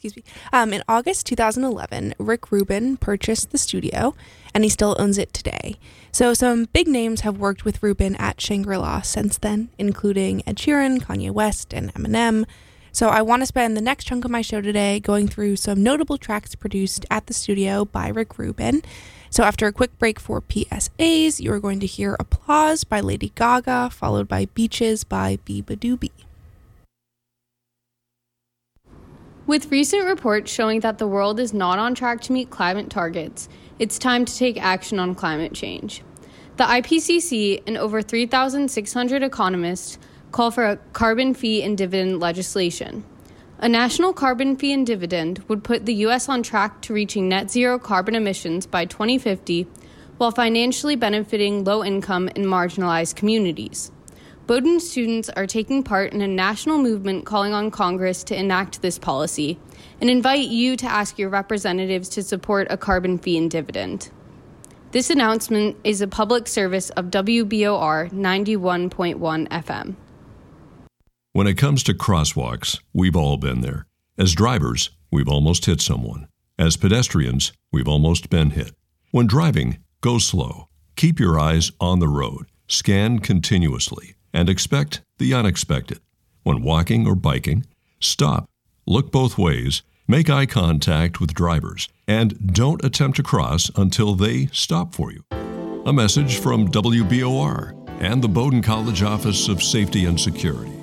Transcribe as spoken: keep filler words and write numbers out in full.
excuse me. Um, in August two thousand eleven, Rick Rubin purchased the studio, and he still owns it today. So some big names have worked with Rubin at Shangri-La since then, including Ed Sheeran, Kanye West, and Eminem. So I want to spend the next chunk of my show today going through some notable tracks produced at the studio by Rick Rubin. So after a quick break for P S As, you are going to hear Applause by Lady Gaga, followed by Beaches by Beabadoobee. With recent reports showing that the world is not on track to meet climate targets, it's time to take action on climate change. The I P C C and over three thousand six hundred economists call for a carbon fee and dividend legislation. A national carbon fee and dividend would put the U S on track to reaching net zero carbon emissions by twenty fifty, while financially benefiting low-income and marginalized communities. Bowdoin students are taking part in a national movement calling on Congress to enact this policy and invite you to ask your representatives to support a carbon fee and dividend. This announcement is a public service of W B O R ninety-one point one F M. When it comes to crosswalks, we've all been there. As drivers, we've almost hit someone. As pedestrians, we've almost been hit. When driving, go slow. Keep your eyes on the road. Scan continuously and expect the unexpected. When walking or biking, stop, look both ways, make eye contact with drivers, and don't attempt to cross until they stop for you. A message from W B O R and the Bowdoin College Office of Safety and Security.